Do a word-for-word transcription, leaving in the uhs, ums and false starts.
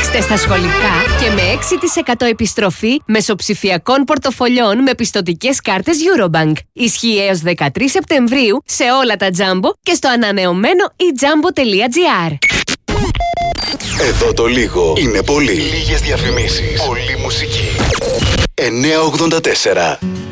Παίξτε στα σχολικά και με έξι τοις εκατό επιστροφή μεσοψηφιακών πορτοφολιών με πιστωτικές κάρτες Eurobank. Ισχύει έως δεκατρείς Σεπτεμβρίου σε όλα τα Jumbo και στο ανανεωμένο e jumbo τελεία gr. Εδώ το λίγο είναι πολύ. Λίγες διαφημίσεις. Πολύ μουσική. εννιακόσια ογδόντα τέσσερα